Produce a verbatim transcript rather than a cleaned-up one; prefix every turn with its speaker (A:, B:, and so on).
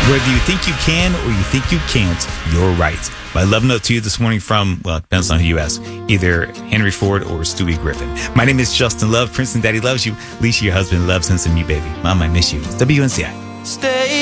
A: Whether you think you can or you think you can't, you're right. My love note to you this morning from, well, it depends on who you ask, either Henry Ford or Stewie Griffin. My name is Justin Love. Princeton Daddy loves you. Alicia, your husband, loves and some you, baby. Mom, I miss you. It's W N C I.
B: Stay